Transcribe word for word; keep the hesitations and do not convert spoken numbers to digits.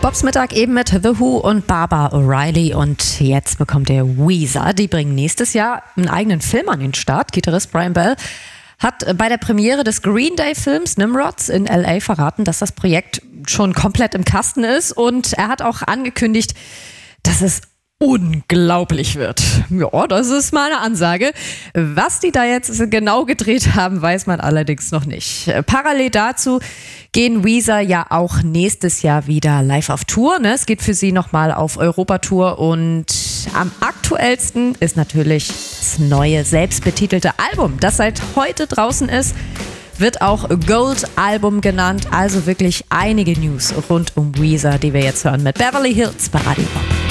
Bobs Mittag eben mit The Who und Barbara O'Reilly und jetzt bekommt der Weezer. Die bringen nächstes Jahr einen eigenen Film an den Start. Gitarrist Brian Bell hat bei der Premiere des Green Day Films Nimrods in L A verraten, dass das Projekt schon komplett im Kasten ist und er hat auch angekündigt, dass es unglaublich wird. Ja, das ist mal eine Ansage. Was die da jetzt genau gedreht haben, weiß man allerdings noch nicht. Parallel dazu gehen Weezer ja auch nächstes Jahr wieder live auf Tour. Ne? Es geht für sie nochmal auf Europatour und am aktuellsten ist natürlich das neue, selbstbetitelte Album, das seit heute draußen ist. Wird auch Gold Album genannt. Also wirklich einige News rund um Weezer, die wir jetzt hören mit Beverly Hills bei Radio Bob.